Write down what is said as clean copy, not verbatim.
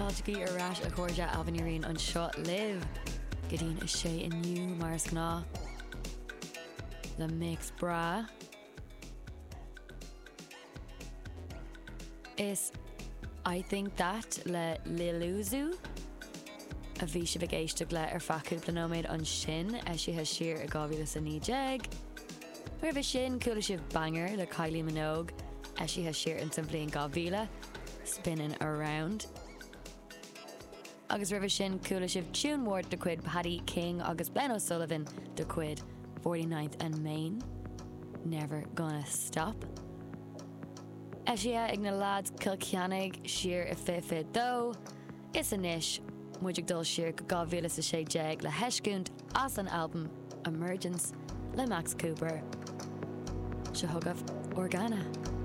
Páilteaí arás a chuirde Avenue an seo live. Gadín is sé inniu mars gná. The Mix Bra. Is I Think That le Lil Uzi. A bhí si bh éisteach le ar faúpla nóméid an sin si has siar a 2009. Rir bh sin coolla sibh banger le Kylie Minogue si has siar an timplaí an 2000, Spinning Around. Agus rir bh sin coolla sibh tune ward de cuid Paddy King agus Ben O'Sullivan de cuid 49th and Main, Never Gonna Stop. Isia ag na lads Kilcianig siar I fife dó, is inis muidig dul siar go 2016 le heisciúnt as an album Emergence le Max Cooper. Se thugah Organa.